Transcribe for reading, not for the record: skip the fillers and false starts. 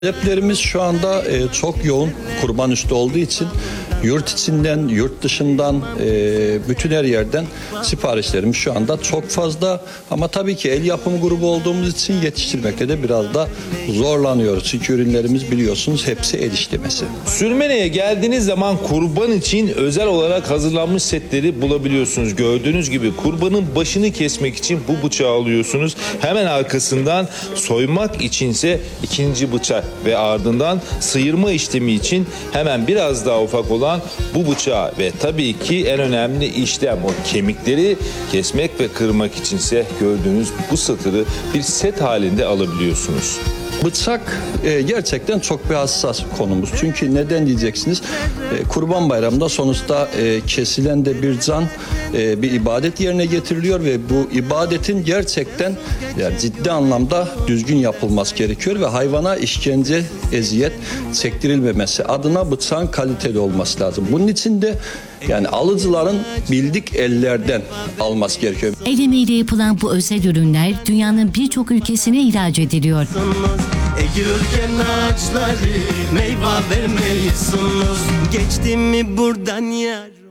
Taleplerimiz şu anda çok yoğun, kurban üstü olduğu için yurt içinden, yurt dışından, bütün her yerden siparişlerimiz şu anda çok fazla. Ama tabii ki el yapımı grubu olduğumuz için yetiştirmekte de biraz da zorlanıyoruz. Çünkü ürünlerimiz biliyorsunuz hepsi el işlemesi. Sürmene'ye geldiğiniz zaman kurban için özel olarak hazırlanmış setleri bulabiliyorsunuz. Gördüğünüz gibi kurbanın başını kesmek için bu bıçağı alıyorsunuz. Hemen arkasından soymak içinse ikinci bıçak ve ardından sıyırma işlemi için hemen biraz daha ufak olan bu bıçağı ve tabii ki en önemli işlem o kemikleri kesmek ve kırmak içinse gördüğünüz bu satırı bir set halinde alabiliyorsunuz. Bıçak gerçekten çok bir hassas konumuz. Çünkü neden diyeceksiniz? Kurban Bayramı'nda sonuçta kesilen de bir can, bir ibadet yerine getiriliyor ve bu ibadetin gerçekten yani ciddi anlamda düzgün yapılması gerekiyor ve hayvana işkence, eziyet çektirilmemesi adına bıçağın kaliteli olması lazım. Bunun için de yani alıcıların bildik ellerden alması gerekiyor. El emeğiyle yapılan bu özel ürünler dünyanın birçok ülkesine ihraç ediliyor. Eğilirken ağaçları meyve vermelisiniz. Geçti mi buradan yar?